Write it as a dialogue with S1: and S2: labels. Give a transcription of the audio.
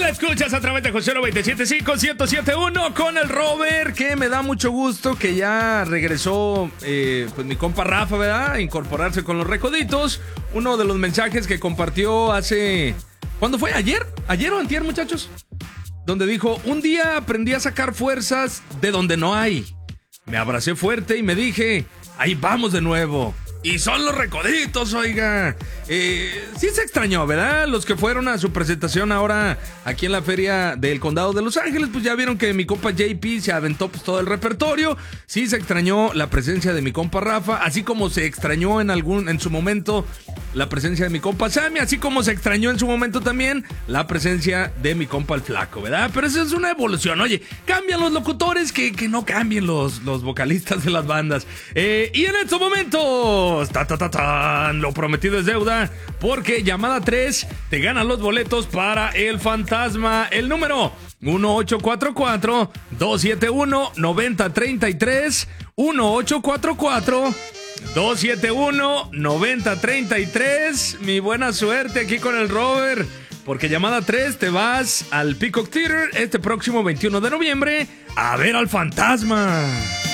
S1: la escuchas a través de José 97.5, 107.1 con el Robert, que me da mucho gusto que ya regresó pues mi compa Rafa, ¿verdad? A incorporarse con los Recoditos. Uno de los mensajes que compartió hace... ¿Cuándo fue? ¿Ayer? ¿Ayer o antier, muchachos? Donde dijo, un día aprendí a sacar fuerzas de donde no hay. Me abracé fuerte y me dije, ahí vamos de nuevo. Y son los Recoditos, oiga. Sí se extrañó, ¿verdad? Los que fueron a su presentación ahora aquí en la feria del Condado de Los Ángeles, pues ya vieron que mi compa JP se aventó pues todo el repertorio. Sí se extrañó la presencia de mi compa Rafa, así como se extrañó en su momento la presencia de mi compa Sammy, así como se extrañó en su momento también la presencia de mi compa el Flaco, ¿verdad? Pero eso es una evolución, oye, cambian los locutores, que no cambien los vocalistas de las bandas. Y en estos momentos, lo prometido es deuda, porque llamada 3 te ganan los boletos para El Fantasma. El número 1844-271-9033, 1844-271-9033. Mi buena suerte aquí con el Robert, porque llamada 3 te vas al Peacock Theater este próximo 21 de noviembre a ver al Fantasma.